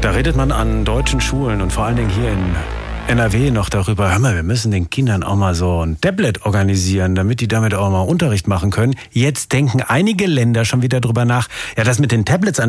Da redet man an deutschen Schulen und vor allen Dingen hier in NRW noch darüber, hör mal, wir müssen den Kindern auch mal so ein Tablet organisieren, damit die damit auch mal Unterricht machen können. Jetzt denken einige Länder schon wieder drüber nach, ja, das mit den Tablets an